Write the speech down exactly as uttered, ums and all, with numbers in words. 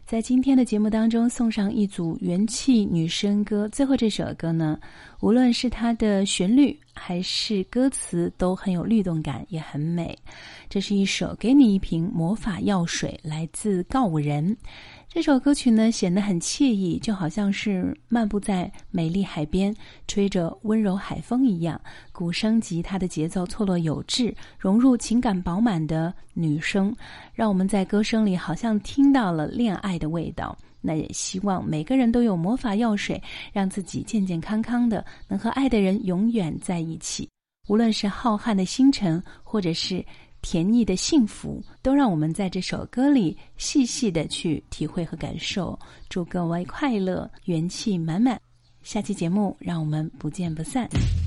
在今天的节目当中送上一组元气女声歌，最后这首歌呢，无论是它的旋律还是歌词都很有律动感，也很美。这是一首给你一瓶魔法药水，来自告五人。这首歌曲呢显得很惬意，就好像是漫步在美丽海边，吹着温柔海风一样。鼓声吉他的节奏错落有致，融入情感饱满的女声，让我们在歌声里好像听到了恋爱的味道。那也希望每个人都有魔法药水，让自己健健康康的，能和爱的人永远在一起。无论是浩瀚的星辰，或者是甜蜜的幸福，都让我们在这首歌里细细的去体会和感受。祝各位快乐，元气满满。下期节目让我们不见不散。